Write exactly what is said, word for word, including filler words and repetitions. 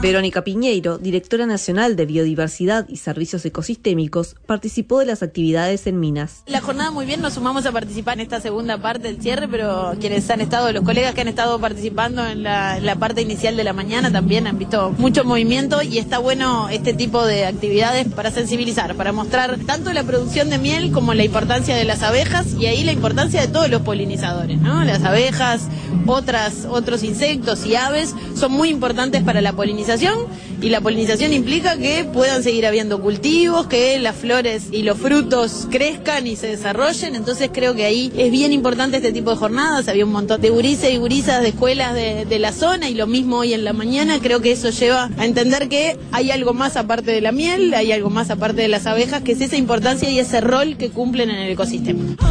Verónica Piñeiro, directora nacional de Biodiversidad y Servicios Ecosistémicos, participó de las actividades en Minas. La jornada muy bien, nos sumamos a participar en esta segunda parte del cierre, pero quienes han estado, los colegas que han estado participando en la, en la parte inicial de la mañana también han visto mucho movimiento y está bueno este tipo de actividades para sensibilizar, para mostrar tanto la producción de miel como la importancia de las abejas y ahí la importancia de todos los polinizadores, ¿no? Las abejas, otras, otros insectos y aves son muy importantes para la polinización y la polinización implica que puedan seguir habiendo cultivos, que las flores y los frutos crezcan y se desarrollen, entonces creo que ahí es bien importante este tipo de jornadas. Había un montón de gurises y gurisas de escuelas de, de la zona y lo mismo hoy en la mañana. Creo que eso lleva a entender que hay algo más aparte de la miel, hay algo más aparte de las abejas, que es esa importancia y ese rol que cumplen en el ecosistema.